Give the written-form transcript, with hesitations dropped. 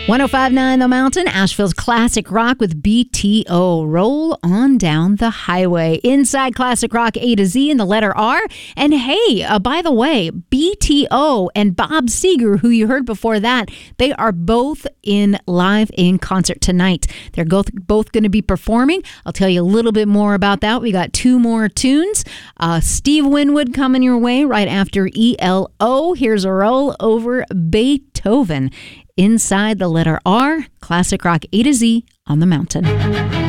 105.9 The Mountain, Asheville's classic rock with BTO. Roll on down the highway. Inside classic rock A to Z and the letter R. And hey, by the way, BTO and Bob Seger, who you heard before that, they are both live in concert tonight. They're both going to be performing. I'll tell you a little bit more about that. We got two more tunes. Steve Winwood coming your way right after ELO. Here's a roll over Beethoven. Inside the letter R, classic rock A to Z on the Mountain.